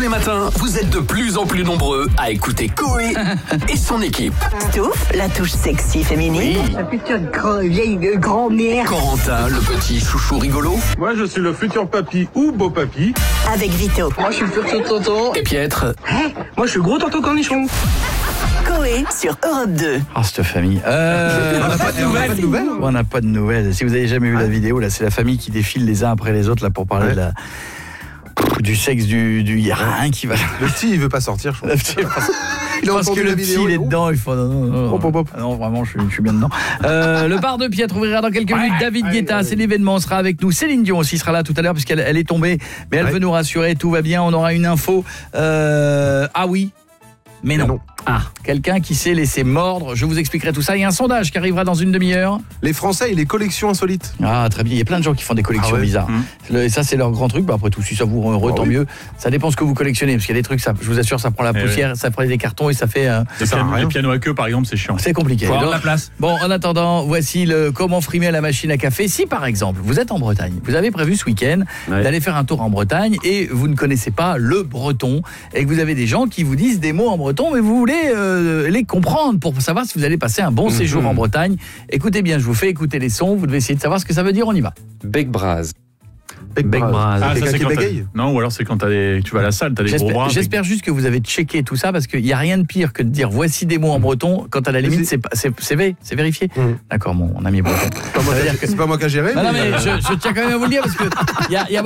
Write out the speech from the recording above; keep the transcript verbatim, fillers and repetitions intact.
les matins, vous êtes de plus en plus nombreux à écouter Coé et son équipe. Stouff, la touche sexy féminine. Oui. La putain de grand, vieille de grand-mère. Corentin, le petit chouchou rigolo. Moi, je suis le futur papy ou beau papy. Avec Vito. Moi, je suis le futur tonton. Et Pietre. Hein? Moi, je suis le gros tonton cornichon. Coé sur Europe deux. Ah, cette famille. Euh, on n'a pas de nouvelles. On n'a pas de nouvelles. Si vous avez jamais vu la vidéo, là, c'est la famille qui défile les uns après les autres là pour parler Ouais. de la du sexe du du. Il y a rien qui va. Le petit, il veut pas sortir, je crois. Je pense que le petit, il est oh. dedans. Il faut. Non, non, non, Hop, hop, hop. Ah non, vraiment, je suis, je suis bien dedans. Euh, le bar de Pietre ouvrira dans quelques minutes. David Guetta, c'est l'événement. Sera avec nous. Céline Dion aussi sera là tout à l'heure puisqu'elle elle est tombée, mais elle Ouais. veut nous rassurer. Tout va bien. On aura une info. Euh, ah oui. Mais non. non. Ah, quelqu'un qui s'est laissé mordre. Je vous expliquerai tout ça. Il y a un sondage qui arrivera dans une demi-heure. Les Français et les collections insolites. Ah, très bien. Il y a plein de gens qui font des collections Ah ouais. bizarres. Le- Et ça, c'est leur grand truc. Bah, après tout, si ça vous rend heureux, Ah tant oui. mieux. Ça dépend ce que vous collectionnez. Parce qu'il y a des trucs, ça, je vous assure, ça prend la Eh poussière, ça prend des cartons et ça fait. euh, Les, sert à pianos, rien. les pianos à queue, par exemple, c'est chiant. c'est compliqué. Faut avoir Donc, de la place. Bon, en attendant, voici le comment frimer à la machine à café. Si par exemple, vous êtes en Bretagne, vous avez prévu ce week-end Ouais. d'aller faire un tour en Bretagne et vous ne connaissez pas le breton et que vous avez des gens qui vous disent des mots en breton, mais vous voulez euh, les comprendre pour savoir si vous allez passer un bon Mhm. séjour en Bretagne. Écoutez bien, je vous fais écouter les sons, vous devez essayer de savoir ce que ça veut dire, on y va. Bec Braz. Bec Bec bras. Ah, ça, Quelqu'un c'est qui quand t'as- bégaye. Non, ou alors c'est quand t'as des... tu vas à la salle, t'as des gros J'espère bras. j'espère juste que vous avez checké tout ça parce qu'il n'y a rien de pire que de dire voici des mots en breton quand à la limite c'est pas- c'est c'est vé- c'est vérifié. Mhm. D'accord, mon ami breton. C'est pas moi Ça veut qui a- dire que- C'est pas moi qui a géré. Non, non, mais- mais je, je tiens quand même à vous le dire parce que il y a, il y a